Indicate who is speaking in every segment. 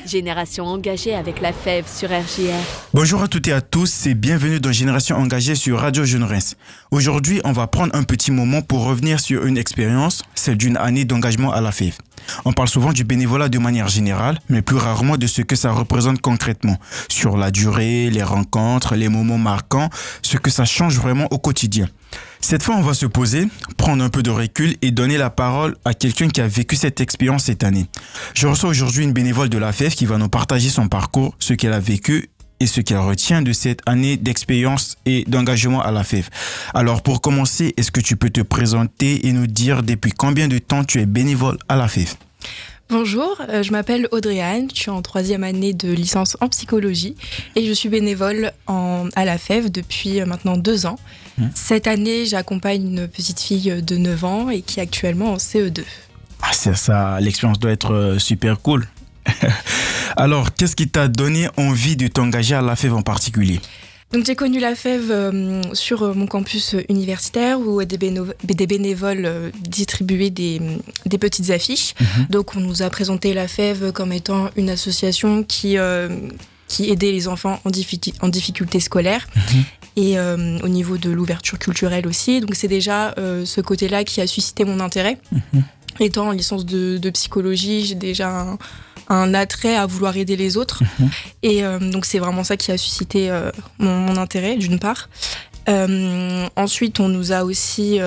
Speaker 1: Génération engagée avec la FEV sur RJR.
Speaker 2: Bonjour à toutes et à tous et bienvenue dans Génération engagée sur Radio Jeune Reims. Aujourd'hui, on va prendre un petit moment pour revenir sur une expérience, celle d'une année d'engagement à la FEV. On parle souvent du bénévolat de manière générale, mais plus rarement de ce que ça représente concrètement, sur la durée, les rencontres, les moments marquants, ce que ça change vraiment au quotidien. Cette fois, on va se poser, prendre un peu de recul et donner la parole à quelqu'un qui a vécu cette expérience cette année. Je reçois aujourd'hui une bénévole de la FEV qui va nous partager son parcours, ce qu'elle a vécu et ce qu'elle retient de cette année d'expérience et d'engagement à la FEV. Alors, pour commencer, est-ce que tu peux te présenter et nous dire depuis combien de temps tu es bénévole à la FEV ?
Speaker 3: Bonjour, je m'appelle Audrey-Anne, je suis en 3e année de licence en psychologie et je suis bénévole à la FEV depuis maintenant 2 ans. Cette année, j'accompagne une petite fille de 9 ans et qui est actuellement en CE2.
Speaker 2: Ah, c'est ça, l'expérience doit être super cool. Alors, qu'est-ce qui t'a donné envie de t'engager à la FEV en particulier ?
Speaker 3: Donc, j'ai connu la FEV sur mon campus universitaire où des bénévoles distribuaient des petites affiches. Donc, on nous a présenté la FEV comme étant une association qui aidait les enfants en difficulté scolaire et au niveau de l'ouverture culturelle aussi. Donc, c'est déjà ce côté-là qui a suscité mon intérêt. Étant en licence de psychologie, j'ai déjà un attrait à vouloir aider les autres. Et donc, c'est vraiment ça qui a suscité mon intérêt, d'une part. Ensuite, on nous a aussi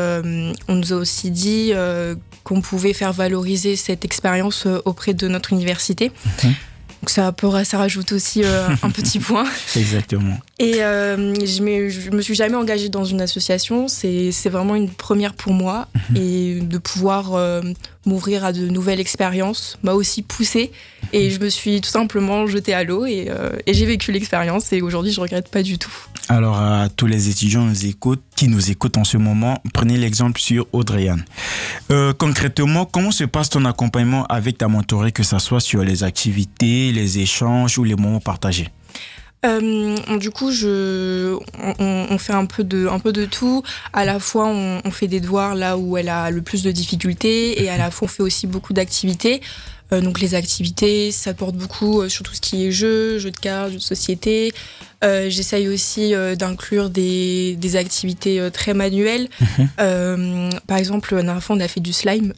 Speaker 3: dit qu'on pouvait faire valoriser cette expérience auprès de notre université. Donc ça rajoute aussi un petit point.
Speaker 2: Exactement.
Speaker 3: Et je me suis jamais engagée dans une association. C'est vraiment une première pour moi. Et de pouvoir m'ouvrir à de nouvelles expériences m'a aussi poussée. Et je me suis tout simplement jetée à l'eau et j'ai vécu l'expérience. Et aujourd'hui, je regrette pas du tout.
Speaker 2: Alors, à tous les étudiants qui nous écoutent en ce moment, prenez l'exemple sur Audrey-Anne. Concrètement, comment se passe ton accompagnement avec ta mentorée, que ça soit sur les activités, les échanges ou les moments partagés ?
Speaker 3: Du coup, on fait un peu de tout. À la fois, on fait des devoirs là où elle a le plus de difficultés et à la fois, on fait aussi beaucoup d'activités. Donc les activités, ça porte beaucoup sur tout ce qui est jeux de cartes, jeux de société. J'essaye aussi d'inclure des activités très manuelles. Par exemple, la dernière fois, on a fait du slime.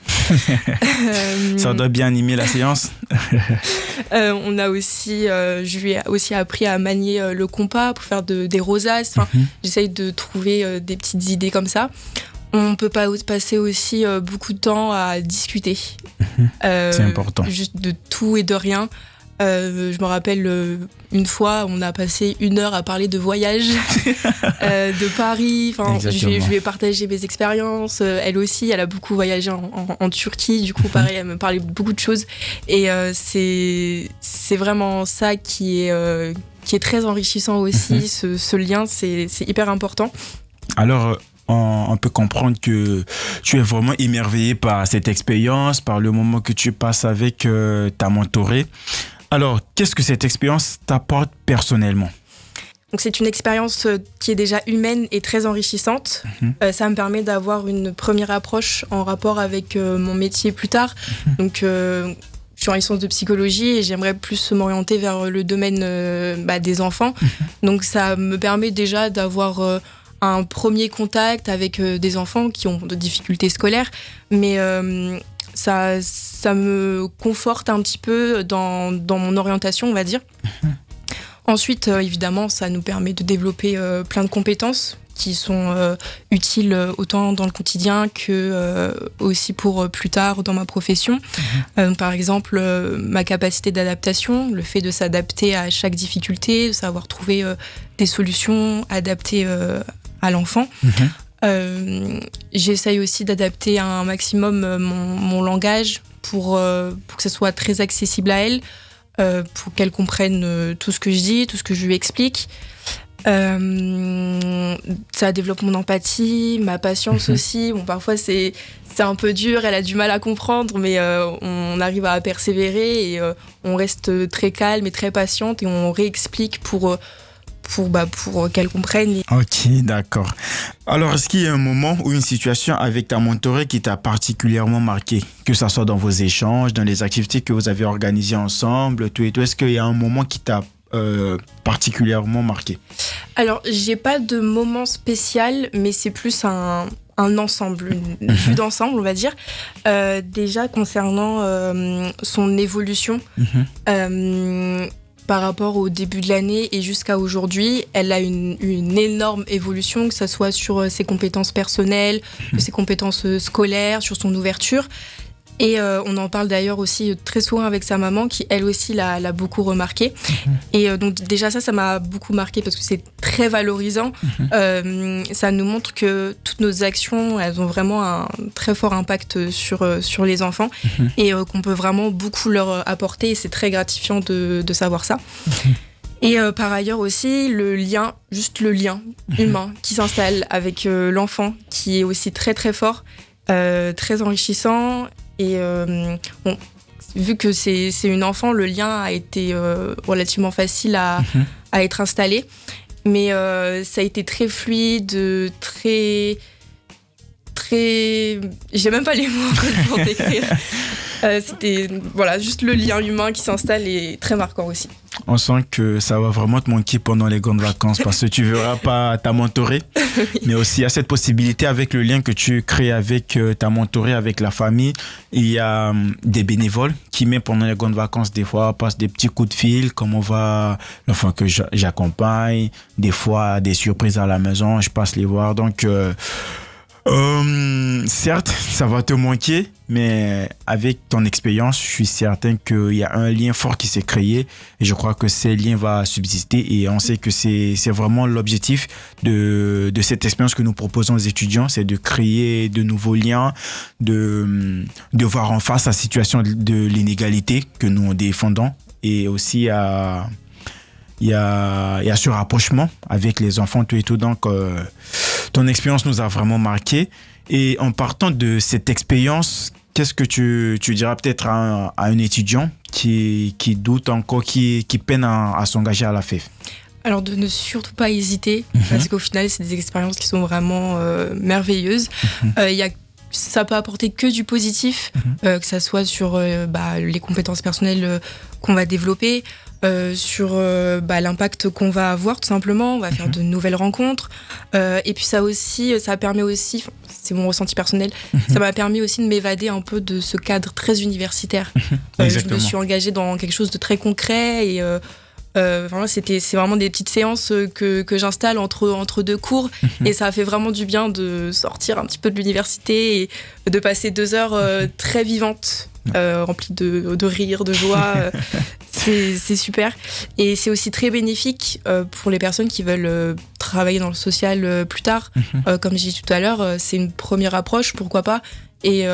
Speaker 2: Ça doit bien animer la séance.
Speaker 3: On a aussi, je lui ai aussi appris à manier le compas pour faire des rosaces. Enfin, j'essaye de trouver des petites idées comme ça. On peut pas passer aussi beaucoup de temps à discuter.
Speaker 2: C'est important. Juste
Speaker 3: de tout et de rien. Je me rappelle une fois, on a passé 1 heure à parler de voyage, de Paris. Enfin, je lui ai partagé mes expériences. Elle aussi, elle a beaucoup voyagé en Turquie. Du coup, pareil, elle me parlait de beaucoup de choses. Et c'est vraiment ça qui est très enrichissant aussi. Ce lien, c'est hyper important.
Speaker 2: Alors, on peut comprendre que tu es vraiment émerveillé par cette expérience, par le moment que tu passes avec ta mentorée. Alors, qu'est-ce que cette expérience t'apporte personnellement ?
Speaker 3: Donc, c'est une expérience qui est déjà humaine et très enrichissante. Ça me permet d'avoir une première approche en rapport avec mon métier plus tard. Donc, je suis en licence de psychologie et j'aimerais plus m'orienter vers le domaine des enfants. Donc, ça me permet déjà d'avoir un premier contact avec des enfants qui ont de difficultés scolaires, mais ça me conforte un petit peu dans mon orientation, on va dire. Ensuite, évidemment, ça nous permet de développer plein de compétences qui sont utiles autant dans le quotidien que aussi pour plus tard dans ma profession. Par exemple, ma capacité d'adaptation, le fait de s'adapter à chaque difficulté, de savoir trouver des solutions adaptées à l'enfant. J'essaye aussi d'adapter un maximum mon langage pour que ce soit très accessible à elle, pour qu'elle comprenne tout ce que je dis, tout ce que je lui explique. Ça développe mon empathie, ma patience aussi. Bon, parfois c'est un peu dur, elle a du mal à comprendre, mais on arrive à persévérer et on reste très calme et très patiente et on réexplique pour pour qu'elle comprenne.
Speaker 2: Ok, d'accord. Alors, est-ce qu'il y a un moment ou une situation avec ta mentorée qui t'a particulièrement marqué, que ce soit dans vos échanges, dans les activités que vous avez organisées ensemble, tout et tout? Est-ce qu'il y a un moment qui t'a particulièrement marqué?
Speaker 3: Alors, j'ai pas de moment spécial, mais c'est plus un ensemble, une vue d'ensemble, on va dire. Déjà, concernant son évolution, par rapport au début de l'année et jusqu'à aujourd'hui, elle a une énorme évolution, que ce soit sur ses compétences personnelles, ses compétences scolaires, sur son ouverture. Et on en parle d'ailleurs aussi très souvent avec sa maman, qui elle aussi l'a beaucoup remarqué. Et donc déjà ça m'a beaucoup marqué parce que c'est très valorisant. Ça nous montre que toutes nos actions, elles ont vraiment un très fort impact sur les enfants et qu'on peut vraiment beaucoup leur apporter. Et c'est très gratifiant de savoir ça. Et par ailleurs aussi, le lien humain qui s'installe avec l'enfant, qui est aussi très très fort, très enrichissant. Et vu que c'est une enfant, le lien a été relativement facile à être installé. Mais ça a été très fluide, très... J'ai même pas les mots pour décrire. C'était juste le lien humain qui s'installe est très marquant aussi.
Speaker 2: On sent que ça va vraiment te manquer pendant les grandes vacances parce que tu ne verras pas ta mentorée, mais aussi il y a cette possibilité avec le lien que tu crées avec ta mentorée, avec la famille. Il y a des bénévoles qui, même pendant les grandes vacances, des fois passent des petits coups de fil, comment va l'enfant que j'accompagne, des fois des surprises à la maison, je passe les voir. Donc, certes, ça va te manquer, mais avec ton expérience, je suis certain qu'il y a un lien fort qui s'est créé et je crois que ce lien va subsister et on sait que c'est vraiment l'objectif de cette expérience que nous proposons aux étudiants, c'est de créer de nouveaux liens, de voir en face la situation de l'inégalité que nous défendons et aussi il y a ce rapprochement avec les enfants, tout et tout. Donc, ton expérience nous a vraiment marqué. Et en partant de cette expérience, qu'est-ce que tu diras peut-être à un étudiant qui doute encore, qui peine à s'engager à la FEV?
Speaker 3: Alors, de ne surtout pas hésiter, parce qu'au final, c'est des expériences qui sont vraiment merveilleuses. Ça peut apporter que du positif, que ça soit sur les compétences personnelles qu'on va développer, sur l'impact qu'on va avoir tout simplement. On va faire de nouvelles rencontres et puis ça permet aussi, c'est mon ressenti personnel, ça m'a permis aussi de m'évader un peu de ce cadre très universitaire. Je me suis engagée dans quelque chose de très concret et c'est vraiment des petites séances que j'installe entre deux cours et ça a fait vraiment du bien de sortir un petit peu de l'université et de passer 2 heures très vivantes, remplies de rire, de joie. C'est super et c'est aussi très bénéfique pour les personnes qui veulent travailler dans le social plus tard. Comme j'ai dit tout à l'heure, c'est une première approche, pourquoi pas, et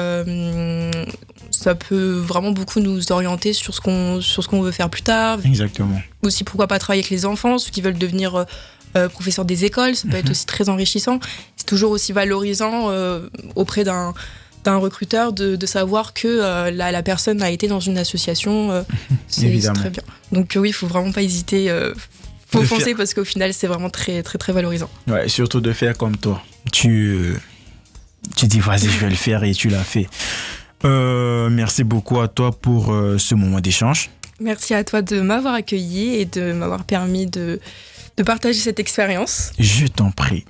Speaker 3: ça peut vraiment beaucoup nous orienter sur ce qu'on veut faire plus tard. Exactement. Aussi, pourquoi pas travailler avec les enfants, ceux qui veulent devenir professeurs des écoles, ça peut être aussi très enrichissant. C'est toujours aussi valorisant auprès d'un recruteur de savoir que la personne a été dans une association. C'est très bien. Donc oui, il faut vraiment pas hésiter. Faut foncer parce qu'au final, c'est vraiment très, très, très valorisant. Ouais, surtout de faire comme toi. Tu dis, vas-y, je vais le faire et tu l'as fait. Merci beaucoup à toi pour ce moment d'échange. Merci à toi de m'avoir accueilli et de m'avoir permis de partager cette expérience. Je t'en prie.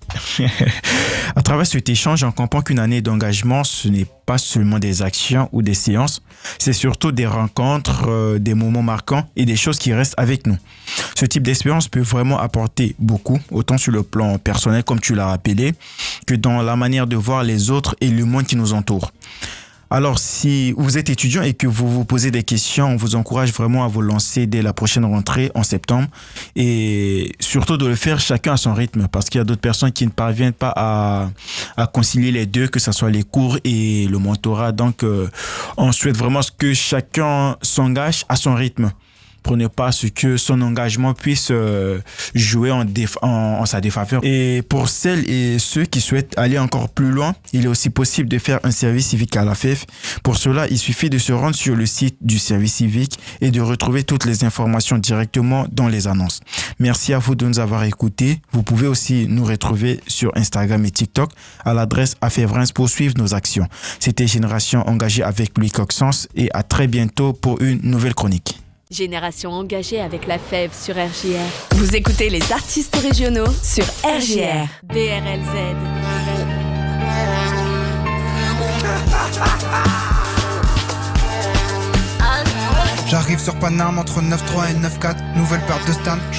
Speaker 3: À travers cet échange, on comprend qu'une année d'engagement, ce n'est pas seulement des actions ou des séances, c'est surtout des rencontres, des moments marquants et des choses qui restent avec nous. Ce type d'expérience peut vraiment apporter beaucoup, autant sur le plan personnel, comme tu l'as rappelé, que dans la manière de voir les autres et le monde qui nous entoure. Alors, si vous êtes étudiant et que vous vous posez des questions, on vous encourage vraiment à vous lancer dès la prochaine rentrée en septembre et surtout de le faire chacun à son rythme parce qu'il y a d'autres personnes qui ne parviennent pas à concilier les deux, que ce soit les cours et le mentorat. Donc, on souhaite vraiment que chacun s'engage à son rythme
Speaker 2: pour ne pas ce que son engagement puisse jouer en sa défaveur. Et pour celles et ceux qui souhaitent aller encore plus loin, il est aussi possible de faire un service civique à la FEF. Pour cela, il suffit de se rendre sur le site du service civique et de retrouver toutes les informations directement dans les annonces. Merci à vous de nous avoir écoutés. Vous pouvez aussi nous retrouver sur Instagram et TikTok à l'adresse AFEVRINS pour suivre nos actions. C'était Génération Engagée avec Louis Coxence et à très bientôt pour une nouvelle chronique.
Speaker 1: Génération engagée avec la FEV sur RJR.
Speaker 4: Vous écoutez les artistes régionaux sur RJR.
Speaker 1: DRLZ.
Speaker 5: J'arrive sur Paname entre 9-3 et 9-4, nouvelle paire de stand.